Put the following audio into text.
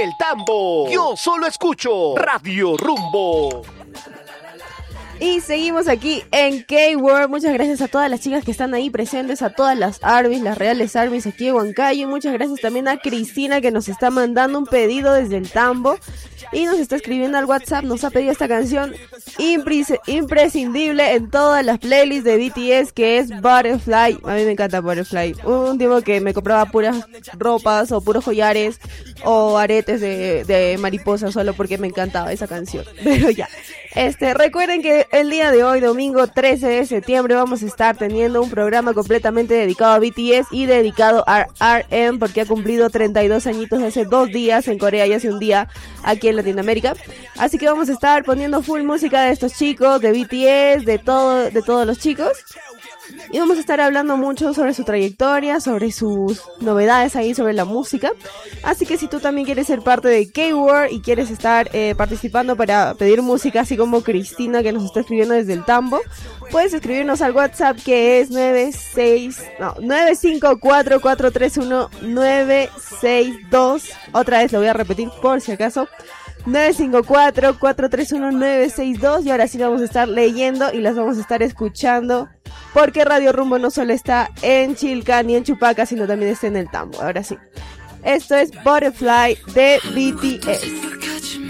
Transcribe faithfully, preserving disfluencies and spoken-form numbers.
El Tambo. Yo solo escucho Radio Rumbo. Y seguimos aquí en K-World. Muchas gracias a todas las chicas que están ahí presentes, a todas las ARMYs, las reales ARMYs aquí en Huancayo. Y muchas gracias también a Cristina, que nos está mandando un pedido desde el Tambo y nos está escribiendo al WhatsApp. Nos ha pedido esta canción impres- imprescindible en todas las playlists de B T S, que es Butterfly. A mí me encanta Butterfly. Un tiempo que me compraba puras ropas o puros collares o aretes de, de mariposa solo porque me encantaba esa canción. Pero ya, este, recuerden que el día de hoy, domingo trece de septiembre, vamos a estar teniendo un programa completamente dedicado a B T S y dedicado a R M, porque ha cumplido treinta y dos añitos hace dos días en Corea y hace un día aquí en Latinoamérica. Así que vamos a estar poniendo full música de estos chicos, de B T S, de todo, de todos los chicos. Y vamos a estar hablando mucho sobre su trayectoria, sobre sus novedades ahí, sobre la música. Así que si tú también quieres ser parte de K-World y quieres estar eh, participando para pedir música, así como Cristina, que nos está escribiendo desde el Tambo, puedes escribirnos al WhatsApp, que es nueve seis, no, nueve cinco cuatro, cuatro tres uno, nueve seis dos. Otra vez lo voy a repetir por si acaso. nueve cinco cuatro, cuatro tres uno, nueve seis dos. Y ahora sí vamos a estar leyendo y las vamos a estar escuchando, porque Radio Rumbo no solo está en Chilca ni en Chupaca, sino también está en el Tambo. Ahora sí, esto es Butterfly de B T S.